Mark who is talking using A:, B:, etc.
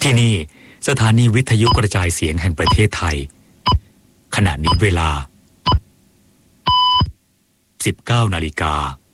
A: ที่นี่สถานีวิทยุกระจายเสียงแห่งประเทศไทยขณะนี้เวลา 19 นาฬิกา